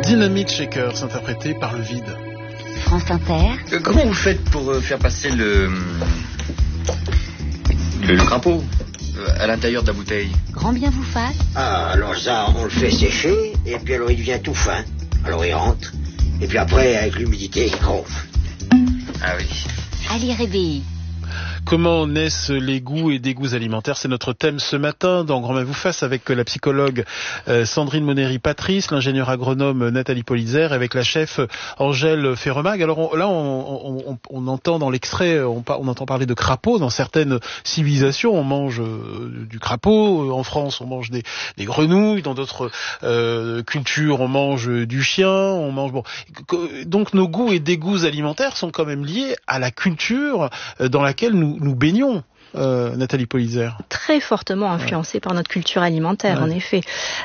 Dynamic Shakers, interprété par Le Vide. France Inter. Comment vous faites pour faire passer le crapaud à l'intérieur de la bouteille? Grand bien vous fasse. Ah, alors ça, on le fait sécher, et puis alors il devient tout fin. Alors il rentre, et puis après, avec l'humidité, il gonfle. Ah oui. Allez, réveillez. Comment naissent les goûts et dégoûts alimentaires? C'est notre thème ce matin dans Grand Bien vous fasse, avec la psychologue Sandrine Monéry-Patrice, l'ingénieur agronome Nathalie Politzer, avec la chef Angèle Ferremag. Alors on entend dans l'extrait, on entend parler de crapaud. Dans certaines civilisations, on mange du crapaud. En France, on mange des grenouilles. Dans d'autres cultures, on mange du chien. On mange Donc nos goûts et dégoûts alimentaires sont quand même liés à la culture dans laquelle nous baignons. Nathalie Politzer. Très fortement influencée par notre culture alimentaire, en effet.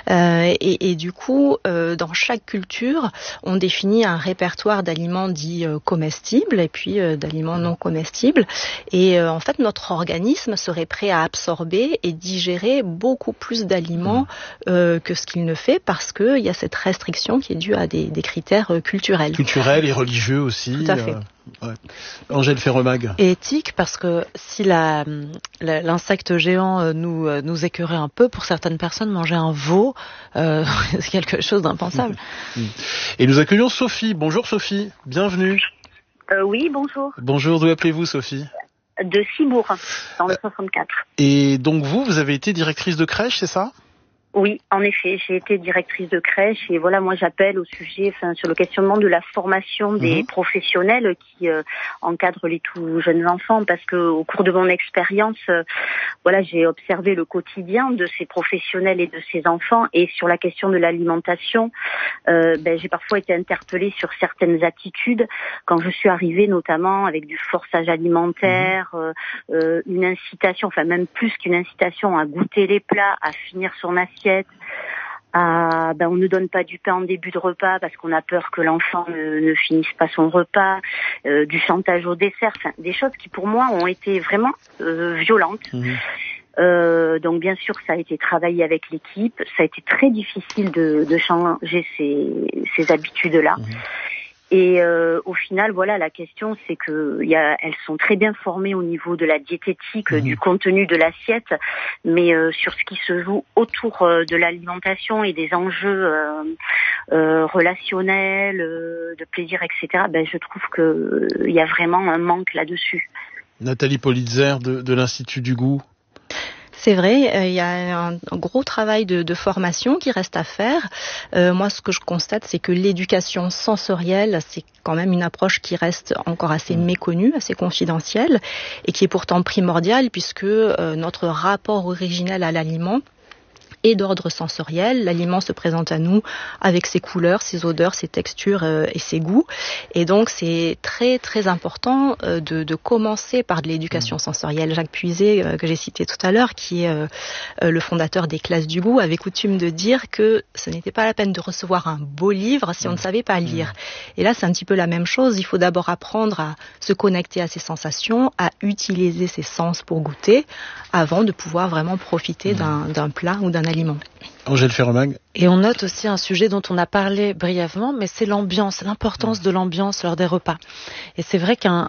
Et du coup, dans chaque culture, on définit un répertoire d'aliments dits comestibles et puis d'aliments non comestibles. Et en fait, notre organisme serait prêt à absorber et digérer beaucoup plus d'aliments que ce qu'il ne fait, parce qu'il y a cette restriction qui est due à des critères culturels. Culturels et religieux aussi. Tout à fait. Ouais. Angèle Ferremag. Et éthique, parce que si l'insecte géant nous écœurait un peu, pour certaines personnes, manger un veau, c'est quelque chose d'impensable. Et nous accueillons Sophie. Bonjour Sophie, bienvenue. Oui, bonjour. Bonjour, d'où appelez-vous Sophie? De Cibourg, dans le 64. Et donc vous avez été directrice de crèche, c'est ça? Oui, en effet, j'ai été directrice de crèche et voilà, moi j'appelle au sujet, sur le questionnement de la formation des professionnels qui encadrent les tout jeunes enfants, parce que au cours de mon expérience, voilà, j'ai observé le quotidien de ces professionnels et de ces enfants, et sur la question de l'alimentation, j'ai parfois été interpellée sur certaines attitudes quand je suis arrivée, notamment avec du forçage alimentaire, une incitation, enfin même plus qu'une incitation, à goûter les plats, à finir son assiette. On ne donne pas du pain en début de repas parce qu'on a peur que l'enfant ne finisse pas son repas, du chantage au dessert, enfin, des choses qui pour moi ont été vraiment violentes. Donc bien sûr, ça a été travaillé avec l'équipe, ça a été très difficile de changer ces habitudes-là. Et au final, voilà, la question, c'est que elles sont très bien formées au niveau de la diététique, du contenu de l'assiette, mais sur ce qui se joue autour de l'alimentation et des enjeux relationnels, de plaisir, etc. Je trouve que il y a vraiment un manque là-dessus. Nathalie Politzer de l'Institut du goût. C'est vrai, il y a un gros travail de formation qui reste à faire. Moi, ce que je constate, c'est que l'éducation sensorielle, c'est quand même une approche qui reste encore assez méconnue, assez confidentielle, et qui est pourtant primordiale, puisque notre rapport originel à l'aliment et d'ordre sensoriel. L'aliment se présente à nous avec ses couleurs, ses odeurs, ses textures et ses goûts. Et donc, c'est très, très important de commencer par de l'éducation sensorielle. Jacques Puiset, que j'ai cité tout à l'heure, qui est le fondateur des classes du goût, avait coutume de dire que ce n'était pas la peine de recevoir un beau livre si on ne savait pas lire. Et là, c'est un petit peu la même chose. Il faut d'abord apprendre à se connecter à ses sensations, à utiliser ses sens pour goûter, avant de pouvoir vraiment profiter d'un plat ou d'un aliment. Angèle Ferremag. Et on note aussi un sujet dont on a parlé brièvement, mais c'est l'ambiance, l'importance de l'ambiance lors des repas. Et c'est vrai qu'un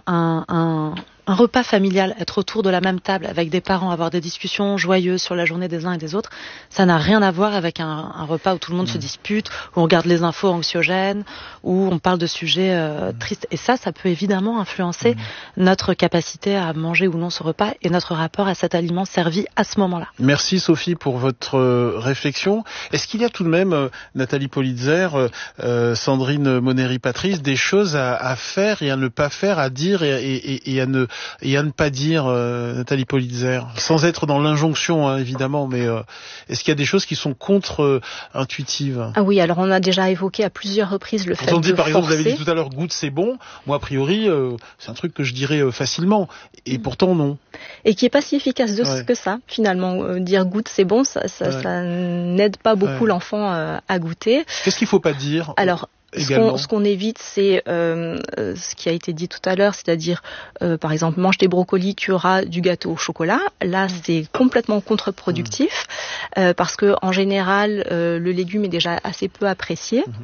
repas familial, être autour de la même table avec des parents, avoir des discussions joyeuses sur la journée des uns et des autres, ça n'a rien à voir avec un repas où tout le monde se dispute, où on regarde les infos anxiogènes, où on parle de sujets tristes. Et ça peut évidemment influencer notre capacité à manger ou non ce repas et notre rapport à cet aliment servi à ce moment-là. Merci Sophie pour votre réflexion. Est-ce qu'il y a tout de même, Nathalie Politzer, Sandrine Monéry-Patrice, des choses à faire et à ne pas faire, à dire et à ne pas dire, Nathalie Politzer, sans être dans l'injonction, évidemment, mais est-ce qu'il y a des choses qui sont contre-intuitives? Ah oui, alors on a déjà évoqué à plusieurs reprises le fait Quand on dit, de par exemple, vous avez forcer. dit tout à l'heure, goûte c'est bon, moi a priori, c'est un truc que je dirais facilement, et pourtant non. Et qui est pas si efficace que ça, finalement. Dire goûte c'est bon, ça n'aide pas beaucoup l'enfant à goûter. Qu'est-ce qu'il faut pas dire? Alors, ce qu'on évite, c'est ce qui a été dit tout à l'heure, c'est-à-dire, par exemple, mange des brocolis, tu auras du gâteau au chocolat. Là, c'est complètement contre-productif parce que en général, le légume est déjà assez peu apprécié.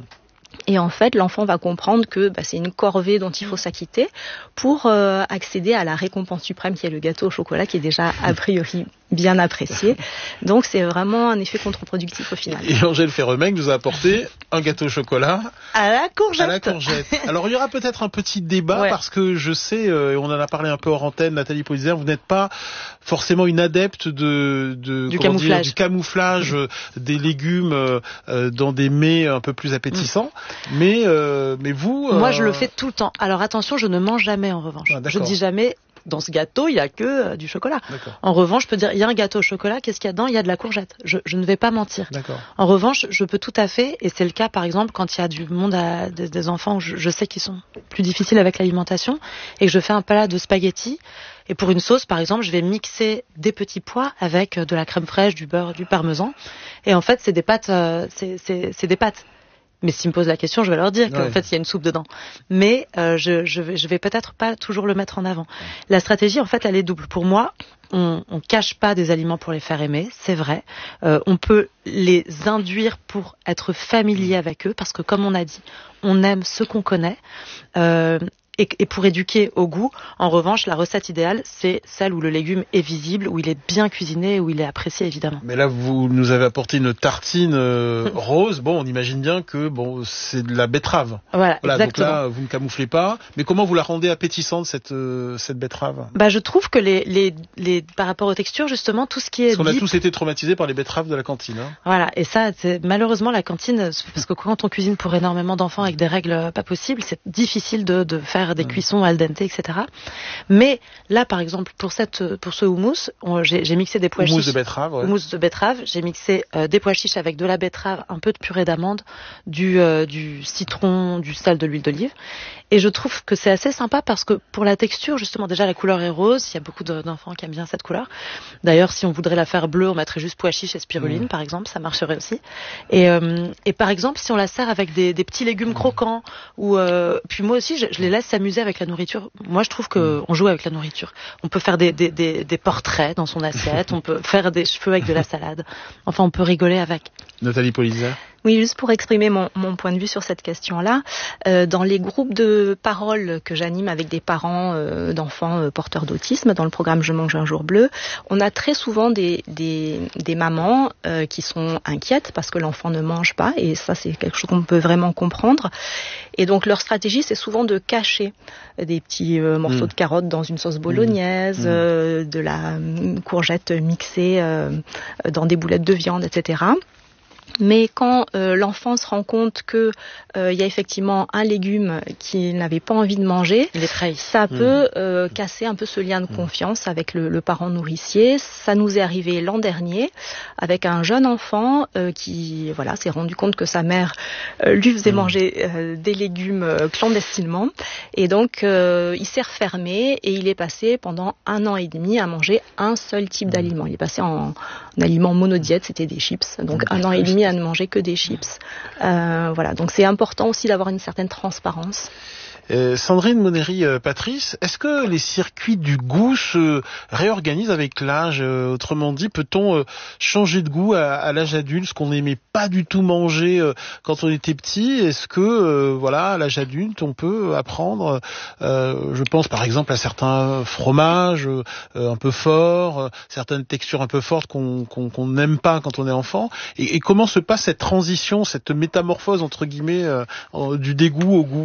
Et en fait, l'enfant va comprendre que c'est une corvée dont il faut s'acquitter pour accéder à la récompense suprême qui est le gâteau au chocolat, qui est déjà a priori bien apprécié. Donc c'est vraiment un effet contre-productif au final. Et Angèle Ferremec nous a apporté un gâteau au chocolat à la courgette. À la courgette. Alors il y aura peut-être un petit débat parce que je sais, et on en a parlé un peu hors antenne, Nathalie Polizer, vous n'êtes pas forcément une adepte du camouflage des légumes dans des mets un peu plus appétissants. Mais vous... Moi je le fais tout le temps. Alors attention, je ne mange jamais en revanche. Je dis jamais... Dans ce gâteau, il y a que du chocolat. D'accord. En revanche, je peux dire, il y a un gâteau au chocolat, qu'est-ce qu'il y a dedans ? Il y a de la courgette. Je ne vais pas mentir. D'accord. En revanche, je peux tout à fait, et c'est le cas par exemple quand il y a du monde des enfants où je sais qu'ils sont plus difficiles avec l'alimentation, et que je fais un plat de spaghettis, et pour une sauce par exemple, je vais mixer des petits pois avec de la crème fraîche, du beurre, du parmesan, et en fait c'est des pâtes, c'est des pâtes. Mais s'ils me posent la question, je vais leur dire qu'en fait, il y a une soupe dedans. Mais je vais peut-être pas toujours le mettre en avant. La stratégie, en fait, elle est double. Pour moi, on cache pas des aliments pour les faire aimer, c'est vrai. On peut les induire pour être familier avec eux, parce que comme on a dit, on aime ce qu'on connaît. Et pour éduquer au goût, en revanche, la recette idéale, c'est celle où le légume est visible, où il est bien cuisiné, où il est apprécié, évidemment. Mais là, vous nous avez apporté une tartine rose. Bon, on imagine bien que c'est de la betterave. Voilà, exactement. Donc là, vous ne camouflez pas. Mais comment vous la rendez appétissante, cette betterave ? Je trouve que par rapport aux textures, justement, tout ce qui est... Parce qu'on a tous été traumatisés par les betteraves de la cantine. Hein. Voilà, et ça, c'est malheureusement la cantine, parce que quand on cuisine pour énormément d'enfants avec des règles pas possibles, c'est difficile de faire des cuissons al dente, etc. Mais là, par exemple, pour ce houmous, j'ai mixé des pois chiches. Houmous de betterave, ouais. Houmous de betterave. J'ai mixé des pois chiches avec de la betterave, un peu de purée d'amande, du citron, du sel, de l'huile d'olive. Et je trouve que c'est assez sympa parce que pour la texture, justement, déjà la couleur est rose. Il y a beaucoup d'enfants qui aiment bien cette couleur. D'ailleurs, si on voudrait la faire bleue, on mettrait juste pois chiches et spiruline, par exemple. Ça marcherait aussi. Et par exemple, si on la sert avec des petits légumes croquants, ou puis moi aussi, je les laisse s'amuser avec la nourriture. Moi, je trouve que on joue avec la nourriture. On peut faire des portraits dans son assiette. On peut faire des cheveux avec de la salade. Enfin, on peut rigoler avec. Nathalie Polizer. Oui, juste pour exprimer mon point de vue sur cette question-là, dans les groupes de parole que j'anime avec des parents d'enfants porteurs d'autisme, dans le programme Je mange un jour bleu, on a très souvent des mamans qui sont inquiètes parce que l'enfant ne mange pas, et ça c'est quelque chose qu'on peut vraiment comprendre. Et donc leur stratégie, c'est souvent de cacher des petits morceaux de carottes dans une sauce bolognaise, de la courgette mixée dans des boulettes de viande, etc. Mais quand l'enfant se rend compte que il y a effectivement un légume qu'il n'avait pas envie de manger, ça peut casser un peu ce lien de confiance avec le parent nourricier. Ça nous est arrivé l'an dernier avec un jeune enfant qui s'est rendu compte que sa mère lui faisait manger des légumes clandestinement, et donc il s'est refermé et il est passé pendant 1 an et demi à manger un seul type d'aliment. Il est passé en aliment monodiète, c'était des chips, donc 1 an et demi à ne manger que des chips. Donc c'est important aussi d'avoir une certaine transparence. Sandrine Monéry-Patrice, est-ce que les circuits du goût se réorganisent avec l'âge ? Autrement dit, peut-on changer de goût à l'âge adulte, ce qu'on n'aimait pas du tout manger quand on était petit ? Est-ce que, à l'âge adulte, on peut apprendre, je pense par exemple à certains fromages un peu forts, certaines textures un peu fortes qu'on n'aime pas quand on est enfant, et comment se passe cette transition, cette métamorphose entre guillemets du dégoût au goût ?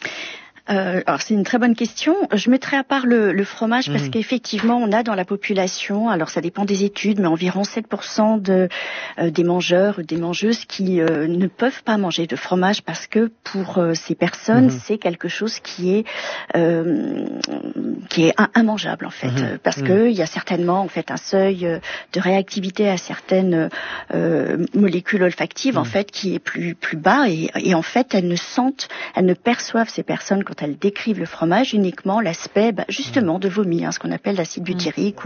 Alors c'est une très bonne question. Je mettrai à part le fromage parce qu'effectivement on a dans la population, alors ça dépend des études, mais environ 7% des mangeurs ou des mangeuses qui ne peuvent pas manger de fromage parce que pour ces personnes c'est quelque chose qui est immangeable en fait, parce que il y a certainement en fait un seuil de réactivité à certaines molécules olfactives en fait qui est plus bas, et en fait elles ne perçoivent, ces personnes, quand elles décrivent le fromage, uniquement l'aspect justement de vomi, ce qu'on appelle l'acide butyrique